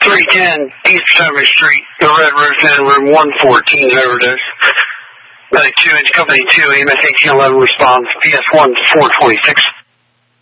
310 East Potomac Street, the Red Rose Inn, room 114, overdose. 2 Company 2, EMS 1811 responds, PS1 426.